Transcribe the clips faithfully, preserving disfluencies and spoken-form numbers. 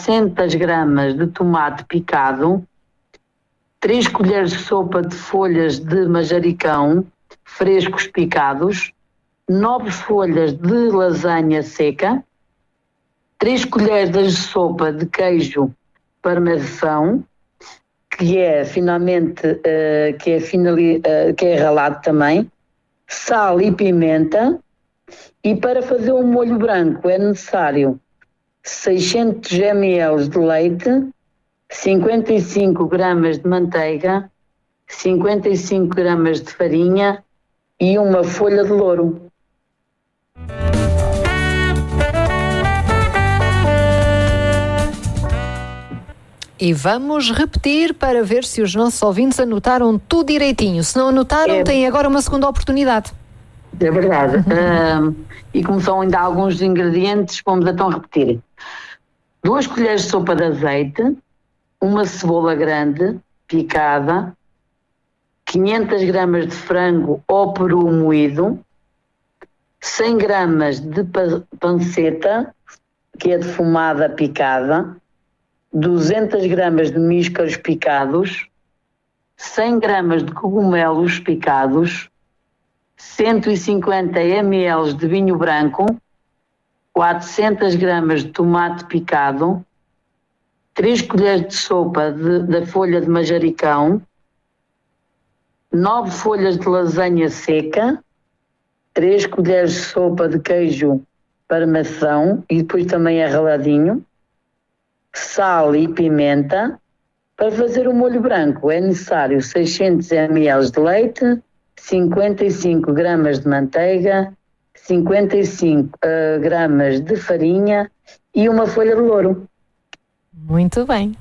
quatrocentas gramas de tomate picado, três colheres de sopa de folhas de manjericão frescos picados, nove folhas de lasanha seca, três colheres de sopa de queijo parmesão, que é finalmente uh, que, é finali, uh, que é ralado também, sal e pimenta. E para fazer um molho branco é necessário seiscentos mililitros de leite, cinquenta e cinco gramas de manteiga, cinquenta e cinco gramas de farinha e uma folha de louro. E vamos repetir para ver se os nossos ouvintes anotaram tudo direitinho. Se não anotaram, é... têm agora uma segunda oportunidade. É verdade. Uhum. Uh, e como são ainda alguns ingredientes, vamos então repetir. Duas colheres de sopa de azeite, uma cebola grande, picada, quinhentas gramas de frango ou peru moído, cem gramas de panceta, que é defumada picada, duzentas gramas de míscaros picados, cem gramas de cogumelos picados, cento e cinquenta mililitros de vinho branco, quatrocentas gramas de tomate picado, três colheres de sopa de, da folha de manjericão, nove folhas de lasanha seca, três colheres de sopa de queijo parmesão e depois também é raladinho, sal e pimenta. Para fazer o molho branco é necessário seiscentos mililitros de leite, cinquenta e cinco gramas de manteiga, cinquenta e cinco uh, gramas de farinha e uma folha de louro. Muito bem.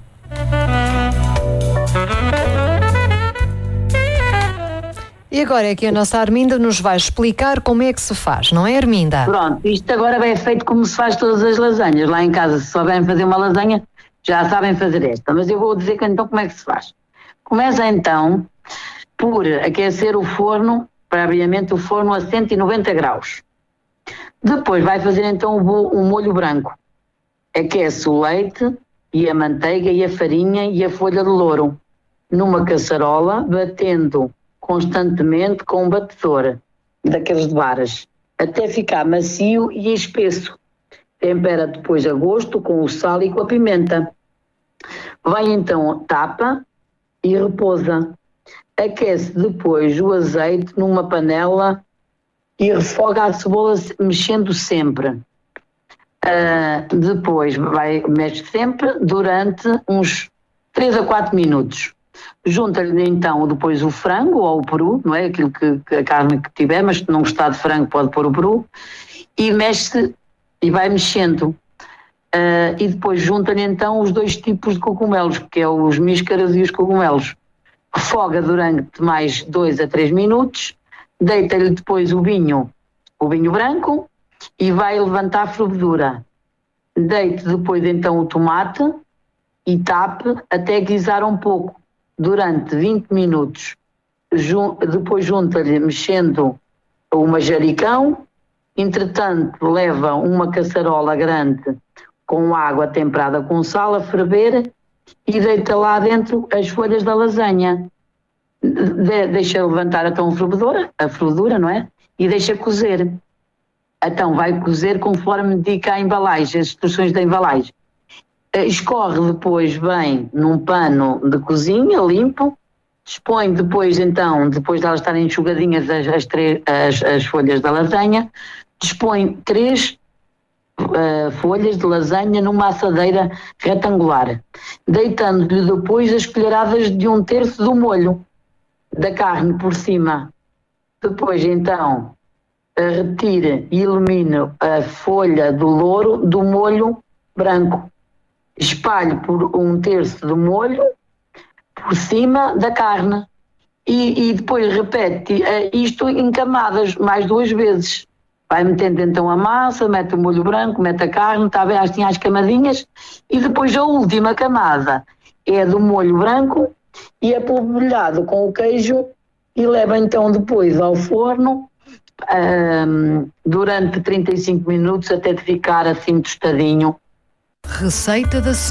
E agora é que a nossa Arminda nos vai explicar como é que se faz, não é, Arminda? Pronto, isto agora é feito como se faz todas as lasanhas. Lá em casa, se souberem fazer uma lasanha, já sabem fazer esta. Mas eu vou dizer então como é que se faz. Começa então por aquecer o forno, previamente o forno a cento e noventa graus. Depois vai fazer então o, o molho branco. Aquece o leite e a manteiga e a farinha e a folha de louro numa caçarola, batendo constantemente com um batedor daqueles de varas, até ficar macio e espesso. Tempera depois a gosto com o sal e com a pimenta. Vai então, tapa e repousa. Aquece depois o azeite numa panela e refoga a cebola mexendo sempre. Uh, depois vai, mexe sempre durante uns três a quatro minutos. Junta-lhe então depois o frango ou o peru, não é? Aquilo que, que a carne que tiver, mas se não gostar de frango pode pôr o peru, e mexe e vai mexendo. Uh, e depois junta-lhe então os dois tipos de cogumelos, que é os míscaros e os cogumelos. Refoga durante mais dois a três minutos, deita-lhe depois o vinho, o vinho branco, e vai levantar a fervedura. Deite depois então o tomate e tape até guisar um pouco, durante vinte minutos. Jun- depois junta-lhe mexendo o manjericão. Entretanto, leva uma caçarola grande com água temperada com sal a ferver e deita lá dentro as folhas da lasanha. De- deixa levantar então a fervedura, a fervedura, não é? E deixa cozer. Então vai cozer conforme indica a embalagem, as instruções da embalagem. Escorre depois bem num pano de cozinha limpo, dispõe depois então, depois de elas estarem enxugadinhas as, as, três, as, as folhas da lasanha, dispõe três uh, folhas de lasanha numa assadeira retangular, deitando-lhe depois as colheradas de um terço do molho da carne por cima. Depois então retire e elimine a folha do louro do molho branco. Espalhe por um terço do molho por cima da carne e, e depois repete isto em camadas mais duas vezes. Vai metendo então a massa, mete o molho branco, mete a carne, está bem, assim às camadinhas, e depois a última camada é do molho branco e é polvilhado com o queijo e leva então depois ao forno um, durante trinta e cinco minutos até ficar assim tostadinho. Receita da